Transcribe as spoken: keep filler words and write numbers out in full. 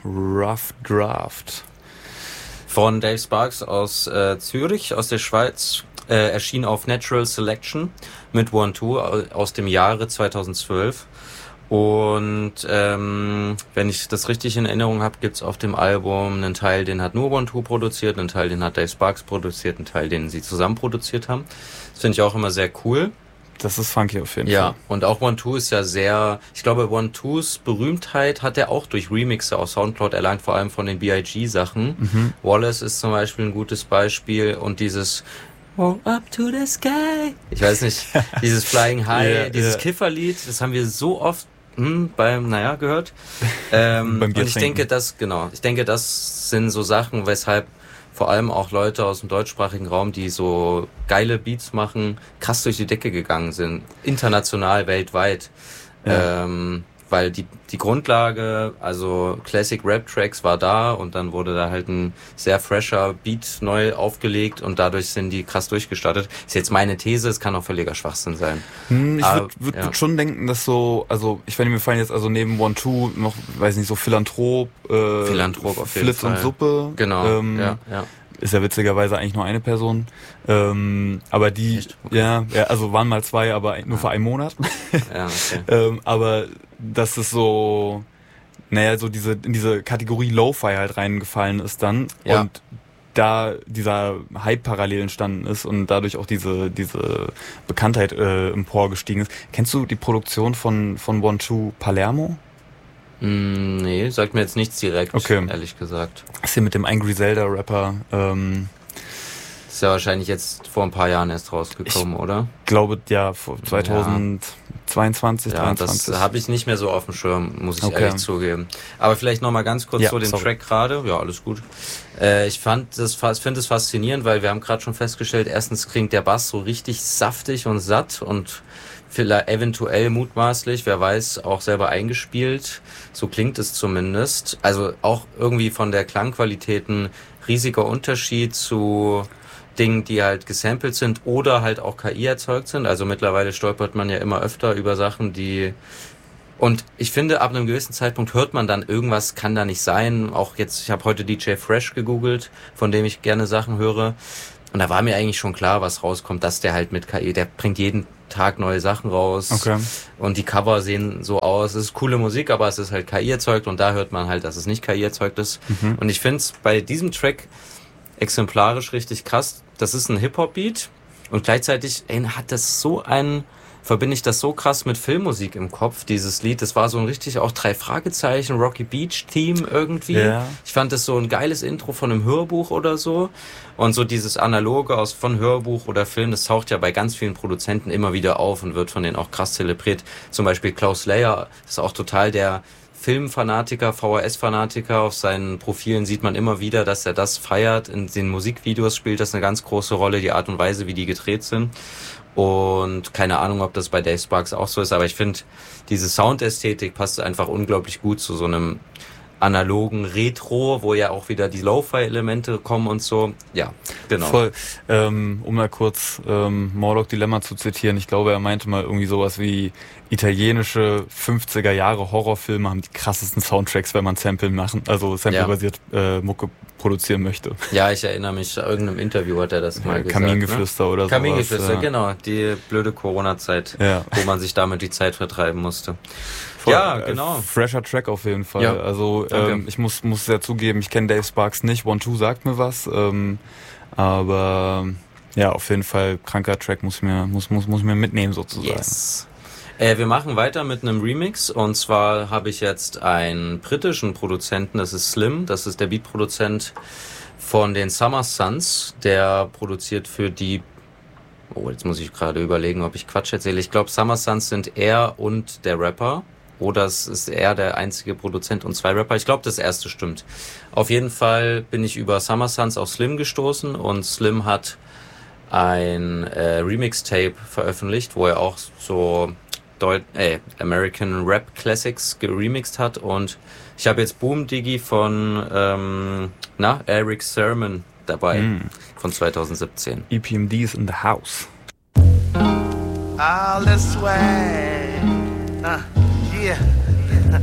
Rough Draft. Von Dave Sparks aus äh, Zürich, aus der Schweiz. Äh, erschien auf Natural Selection mit One Two aus dem Jahre zweitausendzwölf. Und ähm, wenn ich das richtig in Erinnerung habe, gibt's auf dem Album einen Teil, den hat nur One Two produziert, einen Teil, den hat Dave Sparks produziert, einen Teil, den sie zusammen produziert haben. Das finde ich auch immer sehr cool. Das ist funky auf jeden ja, Fall. Ja, und auch One Two ist ja sehr, ich glaube, One Twos Berühmtheit hat er auch durch Remixe auf Soundcloud erlangt, vor allem von den B I G-Sachen. Mhm. Wallace ist zum Beispiel ein gutes Beispiel und dieses Oh, up to the sky. Ich weiß nicht, dieses Flying High, yeah, dieses yeah. Kifferlied, das haben wir so oft hm, beim, naja, gehört. Ähm, und ich denke, das, genau, ich denke, das sind so Sachen, weshalb vor allem auch Leute aus dem deutschsprachigen Raum, die so geile Beats machen, krass durch die Decke gegangen sind. International, weltweit. Ja. Ähm, weil die, die Grundlage, also Classic Rap Tracks war da und dann wurde da halt ein sehr fresher Beat neu aufgelegt und dadurch sind die krass durchgestartet. Ist jetzt meine These, es kann auch völliger Schwachsinn sein. Hm, ich würde würd, ja. würd schon denken, dass so, also ich finde, mir fallen jetzt also neben One Two noch, weiß nicht, so Philanthrop, äh, Philanthrop auf jeden Flitz Fall. und Suppe. Genau, ähm, ja, ja. Ist ja witzigerweise eigentlich nur eine Person. Ähm, aber die, okay. ja, ja, also waren mal zwei, aber nur ja. für einen Monat. Ja, okay. ähm, aber dass es so, naja, so diese, in diese Kategorie Lo-Fi halt reingefallen ist dann. Ja. Und da dieser Hype parallel entstanden ist und dadurch auch diese, diese Bekanntheit äh, emporgestiegen ist. Kennst du die Produktion von, von One Two Palermo? Mm, nee, sagt mir jetzt nichts direkt, okay. ehrlich gesagt. Das ist hier mit dem Ein Griselda-Rapper. Ähm, ist ja wahrscheinlich jetzt vor ein paar Jahren erst rausgekommen, ich oder? Ich glaube, ja, vor zweitausendzweiundzwanzig, ja, dreiundzwanzig. Das habe ich nicht mehr so auf dem Schirm, muss ich okay. ehrlich zugeben. Aber vielleicht nochmal ganz kurz ja, so den sorry. Track gerade. Ja, alles gut. Äh, ich fand das, finde es faszinierend, weil wir haben gerade schon festgestellt, erstens klingt der Bass so richtig saftig und satt und vielleicht eventuell mutmaßlich, wer weiß, auch selber eingespielt. So klingt es zumindest. Also auch irgendwie von der Klangqualität ein riesiger Unterschied zu Dingen, die halt gesampelt sind oder halt auch K I erzeugt sind. Also mittlerweile stolpert man ja immer öfter über Sachen, die... Und ich finde, ab einem gewissen Zeitpunkt hört man dann, irgendwas kann da nicht sein. Auch jetzt, ich habe heute D J Fresh gegoogelt, von dem ich gerne Sachen höre. Und da war mir eigentlich schon klar, was rauskommt, dass der halt mit K I, der bringt jeden Tag neue Sachen raus. Okay. Und die Cover sehen so aus. Es ist coole Musik, aber es ist halt K I erzeugt und da hört man halt, dass es nicht K I erzeugt ist. Mhm. Und ich finde es bei diesem Track exemplarisch richtig krass. Das ist ein Hip-Hop-Beat und gleichzeitig ey, hat das so ein, verbinde ich das so krass mit Filmmusik im Kopf, dieses Lied. Das war so ein richtig auch drei Fragezeichen, Rocky Beach-Theme irgendwie. Ja. Ich fand das so ein geiles Intro von einem Hörbuch oder so. Und so dieses Analoge aus von Hörbuch oder Film, das taucht ja bei ganz vielen Produzenten immer wieder auf und wird von denen auch krass zelebriert. Zum Beispiel Klaus Slayer ist auch total der Filmfanatiker, V H S-Fanatiker. Auf seinen Profilen sieht man immer wieder, dass er das feiert. In den Musikvideos spielt das eine ganz große Rolle, die Art und Weise, wie die gedreht sind. Und keine Ahnung, ob das bei Dave Sparks auch so ist, aber ich finde, diese Soundästhetik passt einfach unglaublich gut zu so einem analogen Retro, wo ja auch wieder die Lo-Fi-Elemente kommen und so. Ja, genau. Voll. Ähm, um mal kurz ähm, Morlock Dilemma zu zitieren, ich glaube, er meinte mal irgendwie sowas wie italienische fünfziger Jahre Horrorfilme haben die krassesten Soundtracks, wenn man Sample machen, also Sample-basiert ja. äh, Mucke produzieren möchte. Ja, ich erinnere mich, in irgendeinem Interview hat er das mal ja, gesagt. Kamingeflüster ne? oder so. Kamingeflüster, ja. genau. Die blöde Corona-Zeit, ja. wo man sich damit die Zeit vertreiben musste. Voll, ja, genau. Äh, fresher Track auf jeden Fall. Ja. Also ähm, ich muss muss sehr zugeben, ich kenne Dave Sparks nicht. One Two sagt mir was, ähm, aber ja, auf jeden Fall kranker Track muss mir muss muss muss mir mitnehmen sozusagen. Yes. Äh, wir machen weiter mit einem Remix und zwar habe ich jetzt einen britischen Produzenten, das ist Slim, das ist der Beatproduzent von den Summer Sons, der produziert für die, oh jetzt muss ich gerade überlegen, ob ich Quatsch erzähle, ich glaube Summer Sons sind er und der Rapper oder es ist er der einzige Produzent und zwei Rapper, ich glaube das erste stimmt. Auf jeden Fall bin ich über Summer Sons auf Slim gestoßen und Slim hat ein äh, Remix-Tape veröffentlicht, wo er auch so Deut- äh, American Rap Classics geremixed hat und ich habe jetzt Boom Diggy von ähm, na, Eric Sermon dabei mm. von zwanzig siebzehn. E P M D is in the house. All this way, uh, yeah.